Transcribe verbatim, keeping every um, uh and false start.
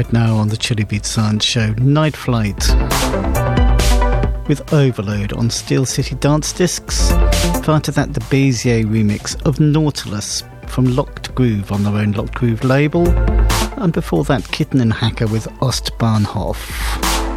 right now on the Chili Beat Science Show, Night Flight with Overload on Steel City Dance Discs. Prior to that, the Bezier remix of Nautilus from Locked Groove on their own Locked Groove label. And before that, Kitten and Hacker with Ostbahnhof.